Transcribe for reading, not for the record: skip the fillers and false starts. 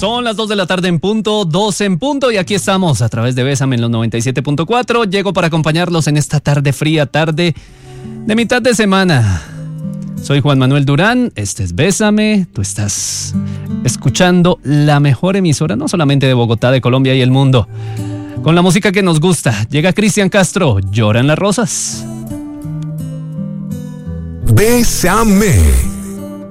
Son las 2 de la tarde en punto, 2 en punto, y aquí estamos a través de Bésame en los 97.4. Llego para acompañarlos en esta tarde fría, tarde de mitad de semana. Soy Juan Manuel Durán, este es Bésame. Tú estás escuchando la mejor emisora, no solamente de Bogotá, de Colombia y el mundo, con la música que nos gusta. Llega Cristian Castro, Lloran las rosas. Bésame.